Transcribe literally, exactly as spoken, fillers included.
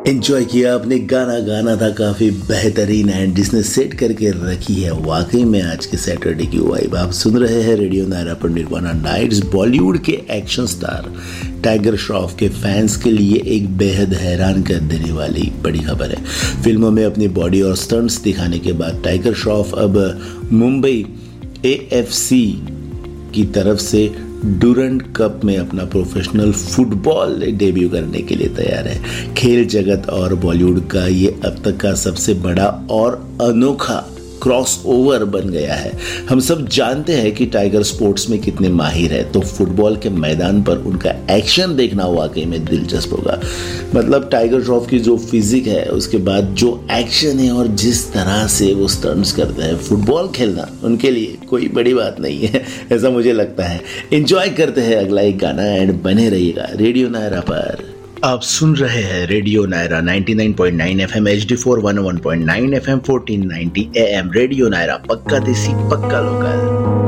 Enjoy किया आपने। गाना गाना था काफ़ी बेहतरीन एंड जिसने सेट करके रखी है वाकई में आज के सैटरडे की वाइब। आप सुन रहे हैं रेडियो नायरा पर निर्वाणा नाइट्स। बॉलीवुड के एक्शन स्टार टाइगर श्रॉफ के फैंस के लिए एक बेहद हैरान कर देने वाली बड़ी खबर है। फिल्मों में अपनी बॉडी और स्टंट्स दिखाने के बाद टाइगर श्रॉफ अब मुंबई ए एफ सी की तरफ से डूरंट कप में अपना प्रोफेशनल फुटबॉल डेब्यू करने के लिए तैयार है। खेल जगत और बॉलीवुड का ये अब तक का सबसे बड़ा और अनोखा क्रॉसओवर बन गया है। हम सब जानते हैं कि टाइगर स्पोर्ट्स में कितने माहिर है, तो फुटबॉल के मैदान पर उनका एक्शन देखना वाकई में दिलचस्प होगा। मतलब टाइगर श्रॉफ की जो फिजिक है, उसके बाद जो एक्शन है और जिस तरह से वो स्टंट्स करते हैं, फुटबॉल खेलना उनके लिए कोई बड़ी बात नहीं है, ऐसा मुझे लगता है। एंजॉय करते हैं अगला एक गाना एंड बने रहिएगा रेडियो नायरा पर। आप सुन रहे हैं रेडियो नायरा निन्यानवे point now FM H D four one one point now FM fourteen ninety am. Radio Naira, पक्का देसी पक्का लोकल।